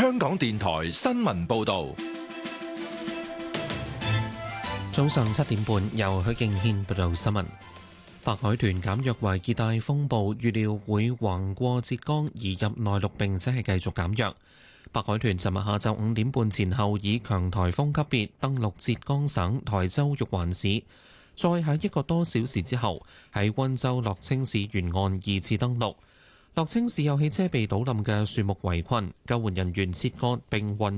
香港電台新聞報道。 早上7點半，由許敬軒報道新聞。白海豚減弱為熱帶風暴，預料會橫過浙江移入內陸，並且係繼續減弱。白海豚尋日下晝5點半前後以強颱風級別登陸浙江省台州玉環市，再喺1個多小時之後喺溫州樂清市沿岸2次登陸。樂清市有汽車被倒冧嘅樹木圍困，救援人員切割並運